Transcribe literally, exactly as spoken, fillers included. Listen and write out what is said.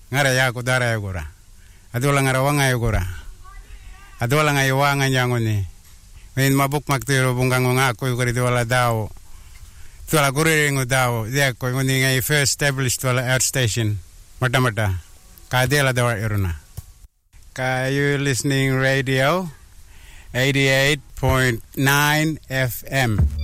ngara ya ko dara yugura adola ngara wanga yugura adola ngai wanga nyangoni min mabuk maktiro bungang nga ko yuguri dola daw tola kuriringo daw ya ko ngoni ngai first established tola air station mata mata ka dela daw iruna ka you listening radio eighty-eight point nine F M